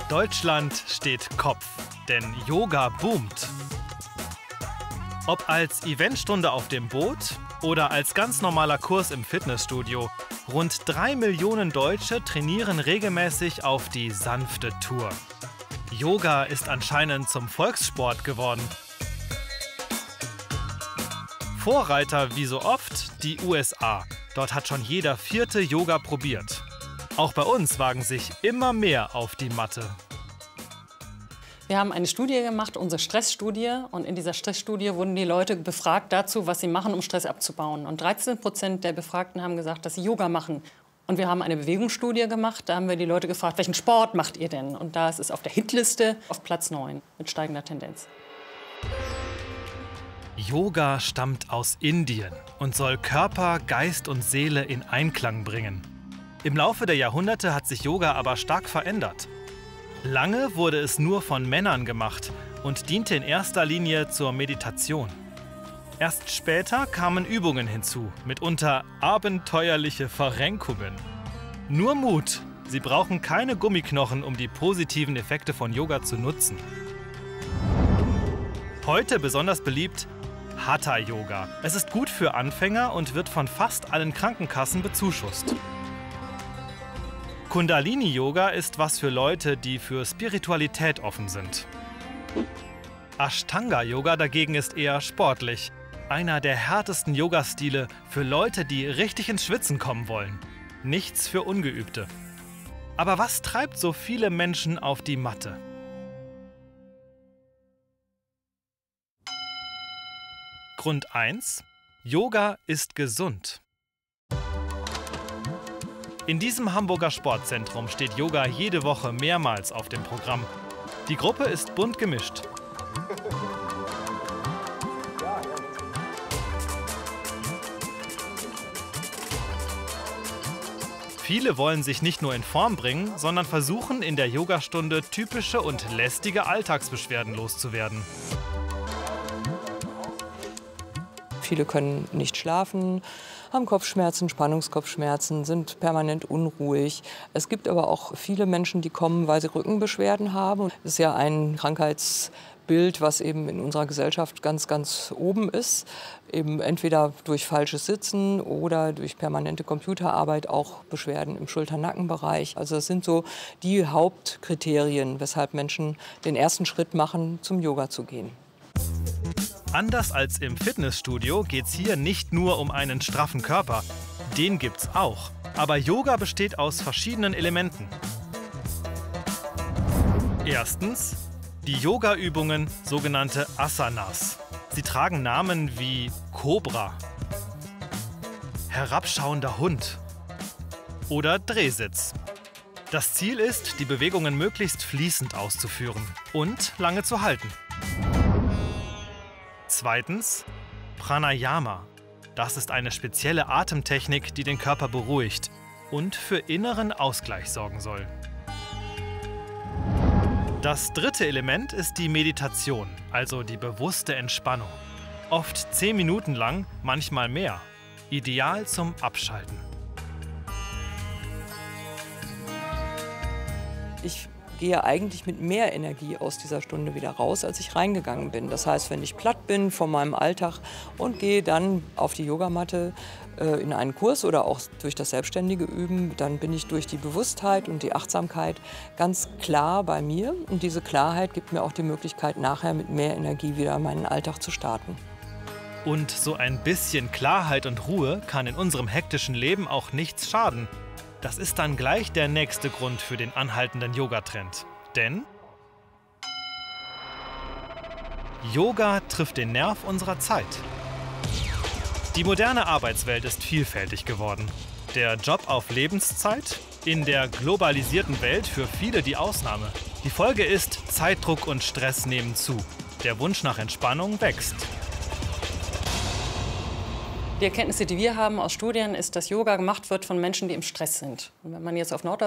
Deutschland steht Kopf, denn Yoga boomt. Ob als Eventstunde auf dem Boot oder als ganz normaler Kurs im Fitnessstudio, rund 3 Millionen Deutsche trainieren regelmäßig auf die sanfte Tour. Yoga ist anscheinend zum Volkssport geworden. Vorreiter wie so oft die USA. Dort hat schon jeder 4. Yoga probiert. Auch bei uns wagen sich immer mehr auf die Matte. Wir haben eine Studie gemacht, unsere Stressstudie. Und in dieser Stressstudie wurden die Leute befragt dazu, was sie machen, um Stress abzubauen. Und 13% der Befragten haben gesagt, dass sie Yoga machen. Und wir haben eine Bewegungsstudie gemacht. Da haben wir die Leute gefragt, welchen Sport macht ihr denn? Und da ist es auf der Hitliste auf Platz 9 mit steigender Tendenz. Yoga stammt aus Indien und soll Körper, Geist und Seele in Einklang bringen. Im Laufe der Jahrhunderte hat sich Yoga aber stark verändert. Lange wurde es nur von Männern gemacht und diente in erster Linie zur Meditation. Erst später kamen Übungen hinzu, mitunter abenteuerliche Verrenkungen. Nur Mut! Sie brauchen keine Gummiknochen, um die positiven Effekte von Yoga zu nutzen. Heute besonders beliebt Hatha Yoga. Es ist gut für Anfänger und wird von fast allen Krankenkassen bezuschusst. Kundalini Yoga ist was für Leute, die für Spiritualität offen sind. Ashtanga Yoga dagegen ist eher sportlich. Einer der härtesten Yoga-Stile für Leute, die richtig ins Schwitzen kommen wollen. Nichts für Ungeübte. Aber was treibt so viele Menschen auf die Matte? Grund 1: Yoga ist gesund. In diesem Hamburger Sportzentrum steht Yoga jede Woche mehrmals auf dem Programm. Die Gruppe ist bunt gemischt. Viele wollen sich nicht nur in Form bringen, sondern versuchen in der Yogastunde typische und lästige Alltagsbeschwerden loszuwerden. Viele können nicht schlafen, haben Kopfschmerzen, Spannungskopfschmerzen, sind permanent unruhig. Es gibt aber auch viele Menschen, die kommen, weil sie Rückenbeschwerden haben. Das ist ja ein Krankheitsbild, was eben in unserer Gesellschaft ganz, ganz oben ist. Eben entweder durch falsches Sitzen oder durch permanente Computerarbeit auch Beschwerden im Schulter-Nackenbereich. Also das sind so die Hauptkriterien, weshalb Menschen den ersten Schritt machen, zum Yoga zu gehen. Anders als im Fitnessstudio geht es hier nicht nur um einen straffen Körper. Den gibt's auch. Aber Yoga besteht aus verschiedenen Elementen. Erstens die Yoga-Übungen, sogenannte Asanas. Sie tragen Namen wie Kobra, herabschauender Hund oder Drehsitz. Das Ziel ist, die Bewegungen möglichst fließend auszuführen und lange zu halten. Zweitens Pranayama. Das ist eine spezielle Atemtechnik, die den Körper beruhigt und für inneren Ausgleich sorgen soll. Das dritte Element ist die Meditation, also die bewusste Entspannung. Oft 10 Minuten lang, manchmal mehr. Ideal zum Abschalten. Ich gehe eigentlich mit mehr Energie aus dieser Stunde wieder raus, als ich reingegangen bin. Das heißt, wenn ich platt bin von meinem Alltag und gehe dann auf die Yogamatte in einen Kurs oder auch durch das selbstständige Üben, dann bin ich durch die Bewusstheit und die Achtsamkeit ganz klar bei mir. Und diese Klarheit gibt mir auch die Möglichkeit, nachher mit mehr Energie wieder meinen Alltag zu starten. Und so ein bisschen Klarheit und Ruhe kann in unserem hektischen Leben auch nichts schaden. Das ist dann gleich der nächste Grund für den anhaltenden Yoga-Trend. Denn Yoga trifft den Nerv unserer Zeit. Die moderne Arbeitswelt ist vielfältig geworden. Der Job auf Lebenszeit? In der globalisierten Welt für viele die Ausnahme. Die Folge ist, Zeitdruck und Stress nehmen zu. Der Wunsch nach Entspannung wächst. Die Erkenntnisse, die wir haben aus Studien, ist, dass Yoga gemacht wird von Menschen, die im Stress sind. Und wenn man jetzt auf